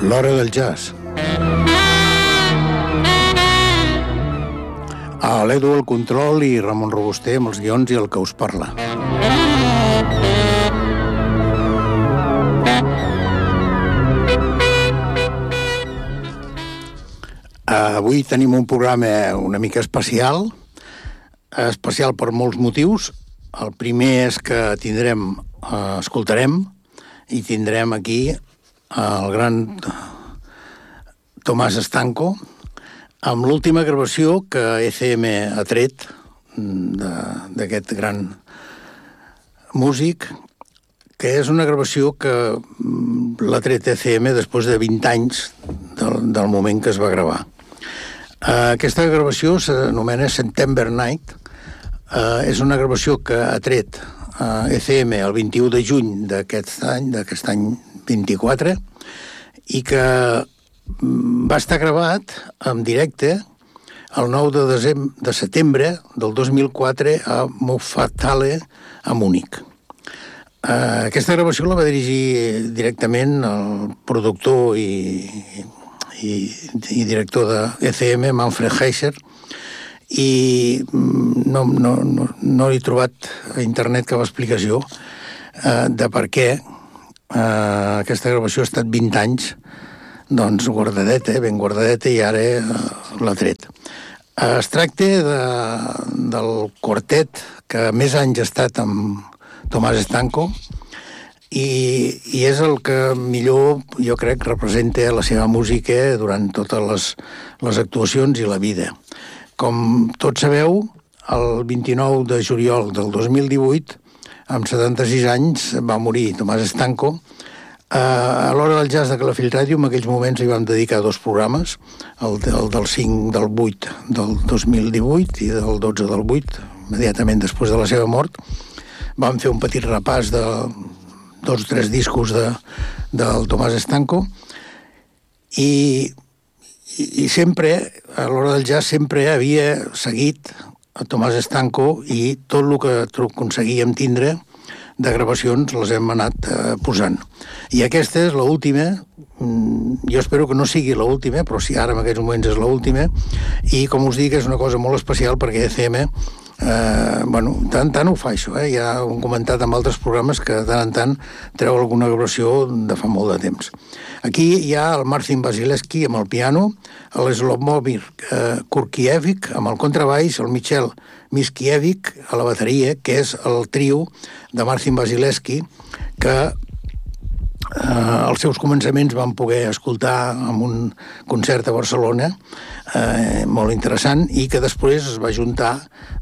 L'hora del jazz. L'Edu al control i Ramon Robuster amb els guions i el que us parla. Avui tenim un programa una mica especial per molts motius. El primer és que escoltarem i tindrem aquí el gran Tomàs Stanko amb l'última gravació que ECM ha tret d'aquest gran músic, que és una gravació que l'ha tret ECM després de 20 anys del moment que es va gravar. Aquesta gravació s'anomena September Night. És una gravació que ha tret ECM el 21 de juny d'aquest any 24, i que va estar gravat en directe el 9 de setembre del 2004 a Mufatale, a Múnich. Aquesta gravació la va dirigir directament el productor i director de ECM, Manfred Heiser, i no he trobat a internet cap explicació de per què aquesta gravació ha estat 20 anys doncs guardadeta, ben guardadeta, i ara l'ha tret. Es tracta del quartet que més anys ha estat amb Tomàs Stanko i és el que millor, jo crec, representa la seva música durant totes les actuacions i la vida. Com tots sabeu, el 29 de juliol del 2018, amb 76 anys, va morir Tomàs Stanko. A l'Hora del Jazz de Calafell Ràdio, en aquells moments hi vam dedicar 2 programes, el del 5 del 8 del 2018 i del 12 del 8, immediatament després de la seva mort. Vam fer un petit repàs de 2 o 3 discos del Tomàs Stanko i sempre, a l'Hora del Jazz, sempre havia seguit a Tomàs Stanko i tot el que aconseguíem tindre de gravacions les hem anat posant. I aquesta és l'última, jo espero que no sigui l'última, però si ara en aquests moments és l'última, i com us dic és una cosa molt especial perquè ECM, tant ho fa això, ja ho hem comentat en altres programes que de tant en tant treu alguna gravació de fa molt de temps. Aquí hi ha el Marcin Wasilewski amb el piano, l'Slobomir Kurkiewicz amb el contrabaix, el Michel Miskiewicz a la bateria, que és el trio de Marcin Wasilewski, que als seus començaments vam poder escoltar en un concert a Barcelona molt interessant, i que després es va juntar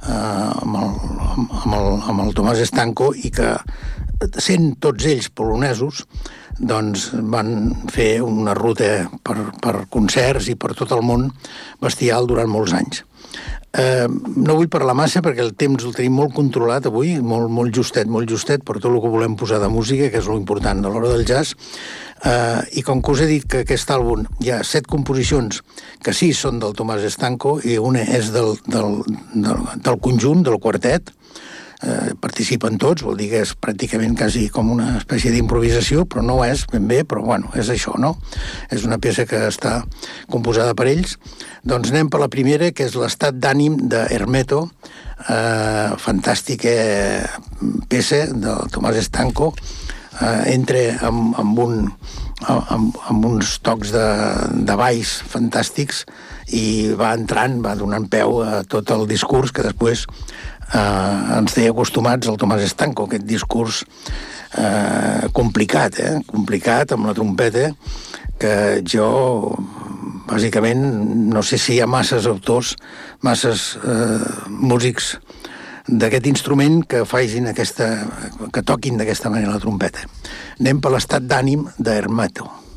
amb el Tomàs Stanko, i que, sent tots ells polonesos, doncs van fer una ruta per concerts i per tot el món bestial durant molts anys. No vull parlar massa perquè el temps el tenim molt controlat avui, molt justet per tot el que volem posar de música, que és l'important de l'Hora del Jazz. I com que us he dit que aquest àlbum hi ha 7 composicions que sí són del Tomàs Stanko i una és del conjunt, del quartet, participen tots, vol dir que és pràcticament quasi com una espècie d'improvisació, però no és ben bé, però bueno, és això, no? És una peça que està composada per ells. Doncs anem per la primera, que és l'Estat d'ànim de Hermeto, fantàstica peça del Tomàs Stanko, entra amb uns tocs de baix fantàstics i va entrant, va donant peu a tot el discurs que després ens té acostumats al Tomàs Stanko, aquest discurs complicat amb la trompeta, que jo bàsicament no sé si hi ha masses autors, masses músics d'aquest instrument que toquin d'aquesta manera la trompeta. Anem per l'Estat d'ànim d'Hermeto.